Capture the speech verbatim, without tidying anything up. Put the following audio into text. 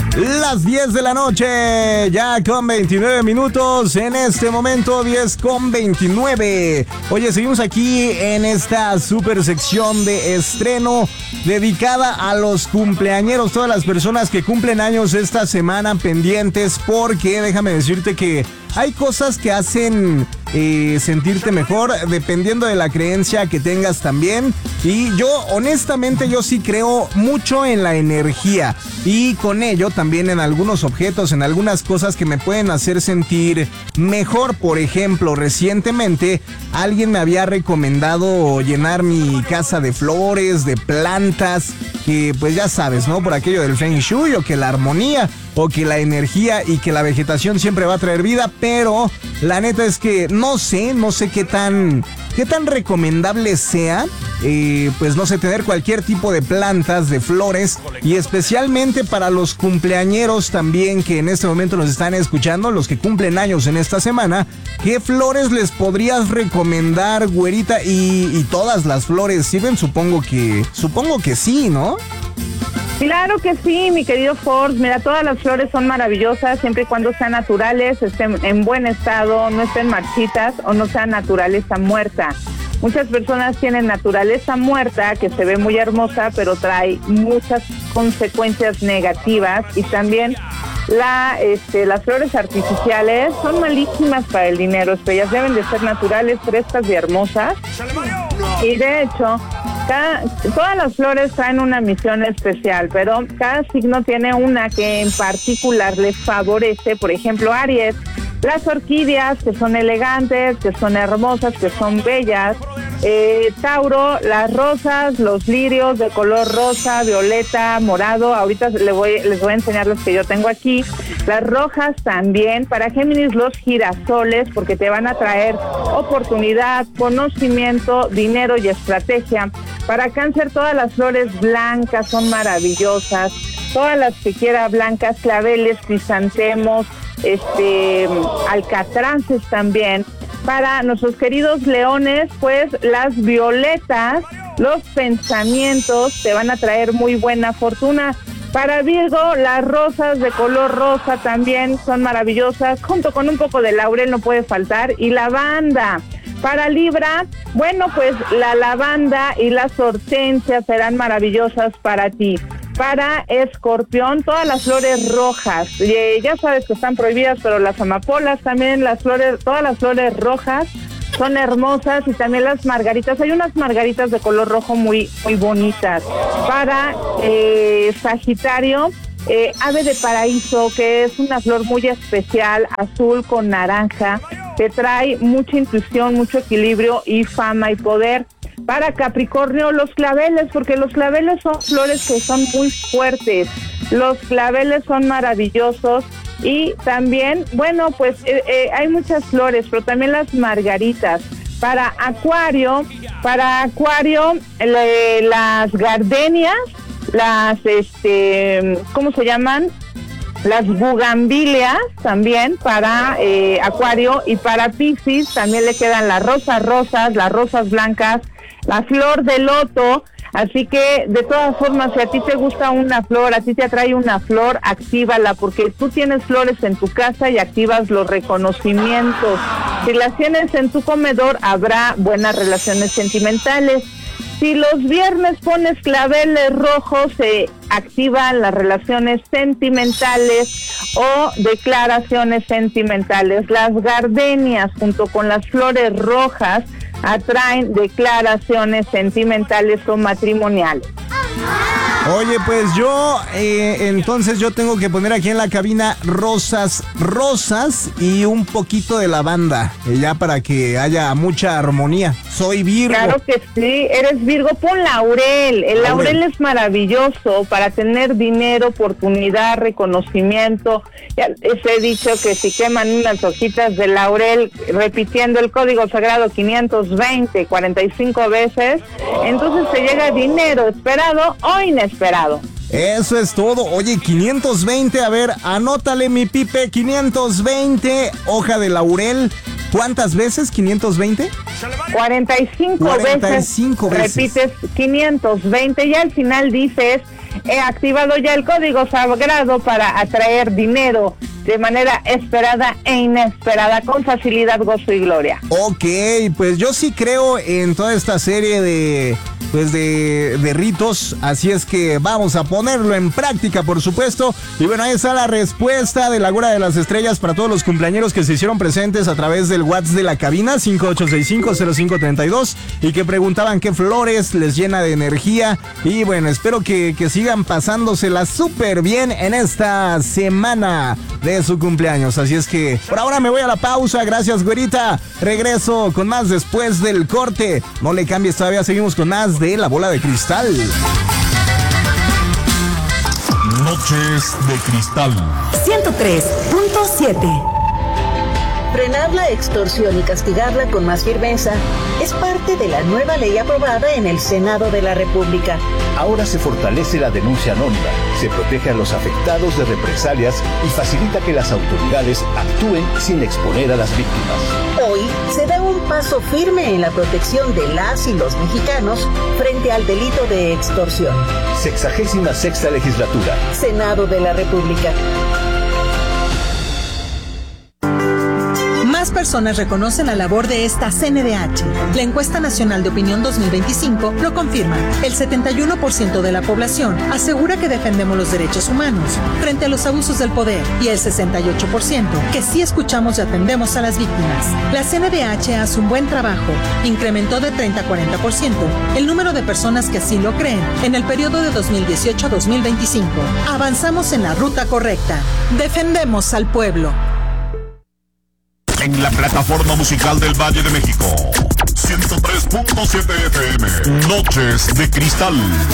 Las diez de la noche, ya con veintinueve minutos, en este momento diez con veintinueve. Oye, seguimos aquí en esta super sección de estreno dedicada a los cumpleañeros, todas las personas que cumplen años esta semana pendientes, porque déjame decirte que hay cosas que hacen eh, sentirte mejor dependiendo de la creencia que tengas también. Y yo, honestamente, yo sí creo mucho en la energía. Y con ello también en algunos objetos, en algunas cosas que me pueden hacer sentir mejor. Por ejemplo, recientemente alguien me había recomendado llenar mi casa de flores, de plantas, que pues ya sabes, ¿no? Por aquello del Feng Shui, o que la armonía, o que la energía y que la vegetación siempre va a traer vida, pero la neta es que no sé, no sé qué tan, qué tan recomendable sea, eh, pues no sé, tener cualquier tipo de plantas, de flores, y especialmente para los cumpleañeros también que en este momento nos están escuchando, los que cumplen años en esta semana, ¿qué flores les podrías recomendar, güerita? Y, y todas las flores sirven, supongo que, supongo que sí, ¿no? Claro que sí, mi querido Ford. Mira, todas las flores son maravillosas siempre y cuando sean naturales, estén en buen estado, no estén marchitas o no sean naturaleza muerta. Muchas personas tienen naturaleza muerta que se ve muy hermosa, pero trae muchas consecuencias negativas, y también la, este, las flores artificiales son malísimas para el dinero. Ellas deben de ser naturales, frescas y hermosas. Y de hecho, Cada, todas las flores traen una misión especial, pero cada signo tiene una que en particular les favorece. Por ejemplo, Aries, las orquídeas, que son elegantes, que son hermosas, que son bellas. Eh, Tauro, las rosas, los lirios de color rosa, violeta, morado. Ahorita les voy, les voy a enseñar los que yo tengo aquí. Las rojas también. Para Géminis, los girasoles, porque te van a traer oportunidad, conocimiento, dinero y estrategia. Para Cáncer, todas las flores blancas son maravillosas. Todas las que quiera blancas, claveles, crisantemos, este, alcatraces también. Para nuestros queridos leones, pues las violetas, los pensamientos te van a traer muy buena fortuna. Para Virgo, las rosas de color rosa también son maravillosas, junto con un poco de laurel no puede faltar, y lavanda. Para Libra, bueno, pues la lavanda y las hortensias serán maravillosas para ti. Para Escorpión, todas las flores rojas, eh, ya sabes que están prohibidas, pero las amapolas también, las flores, todas las flores rojas son hermosas, y también las margaritas. Hay unas margaritas de color rojo muy, muy bonitas. Para eh, Sagitario, eh, ave de paraíso, que es una flor muy especial, azul con naranja, que trae mucha intuición, mucho equilibrio y fama y poder. Para Capricornio, los claveles, porque los claveles son flores que son muy fuertes. Los claveles son maravillosos. Y también, bueno, pues eh, eh, hay muchas flores, pero también las margaritas. Para Acuario, para Acuario, le, las gardenias, las, este, ¿cómo se llaman? Las bugambilias también para eh, Acuario. Y para Piscis también le quedan las rosas rosas, las rosas blancas, la flor de loto. Así que, de todas formas, si a ti te gusta una flor, a ti te atrae una flor, actívala, porque tú tienes flores en tu casa y activas los reconocimientos. Si las tienes en tu comedor, habrá buenas relaciones sentimentales. Si los viernes pones claveles rojos, se activan las relaciones sentimentales o declaraciones sentimentales. Las gardenias, junto con las flores rojas, atraen declaraciones sentimentales o matrimoniales. Oye, pues yo, eh, entonces yo tengo que poner aquí en la cabina rosas, rosas y un poquito de lavanda, eh, ya para que haya mucha armonía. Soy Virgo. Claro que sí, eres Virgo, pon laurel. El laurel, laurel es maravilloso para tener dinero, oportunidad, reconocimiento. Ya les he dicho que si queman unas hojitas de laurel repitiendo el código sagrado quinientos veinte, cuarenta y cinco veces, entonces te llega dinero esperado o inesperado. Eso es todo. Oye, quinientos veinte, a ver, anótale mi Pipe, quinientos veinte, hoja de laurel. ¿Cuántas veces? ¿quinientos veinte? cuarenta y cinco, cuarenta y cinco veces, veces. Repites quinientos veinte y al final dices, he activado ya el código sagrado para atraer dinero de manera esperada e inesperada, con facilidad, gozo y gloria. Ok, pues yo sí creo en toda esta serie de, pues de, de ritos, así es que vamos a ponerlo en práctica, por supuesto. Y bueno, ahí está la respuesta de la Güera de las Estrellas para todos los cumpleañeros que se hicieron presentes a través del WhatsApp de la cabina cinco ocho seis cinco cero cinco tres dos y que preguntaban qué flores les llena de energía. Y bueno, espero que, que sigan pasándosela súper bien en esta semana de su cumpleaños. Así es que por ahora me voy a la pausa. Gracias, güerita. Regreso con más después del corte. No le cambies, todavía seguimos con más de La Bola de Cristal. Noches de Cristal. ciento tres punto siete. Frenar la extorsión y castigarla con más firmeza es parte de la nueva ley aprobada en el Senado de la República. Ahora se fortalece la denuncia anónima, se protege a los afectados de represalias y facilita que las autoridades actúen sin exponer a las víctimas. Hoy se da un paso firme en la protección de las y los mexicanos frente al delito de extorsión. Sexagésima sexta legislatura. Senado de la República. Más personas reconocen la labor de esta C N D H. La encuesta nacional de opinión dos mil veinticinco lo confirma. El setenta y uno por ciento de la población asegura que defendemos los derechos humanos frente a los abusos del poder y el sesenta y ocho por ciento que sí escuchamos y atendemos a las víctimas. La C N D H hace un buen trabajo. Incrementó de treinta a cuarenta por ciento el número de personas que así lo creen en el periodo de dos mil dieciocho a dos mil veinticinco. Avanzamos en la ruta correcta. Defendemos al pueblo. En la plataforma musical del Valle de México, ciento tres punto siete F M, Noches de Cristal.